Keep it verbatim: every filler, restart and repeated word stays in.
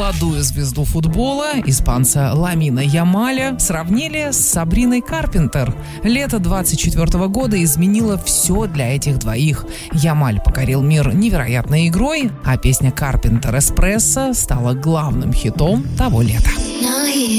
Молодую звезду футбола, испанца Ламина Ямаля, сравнили с Сабриной Карпентер. Лето двадцать четвёртого года изменило все для этих двоих. Ямаль покорил мир невероятной игрой, а песня Карпентер «Эспрессо» стала главным хитом того лета.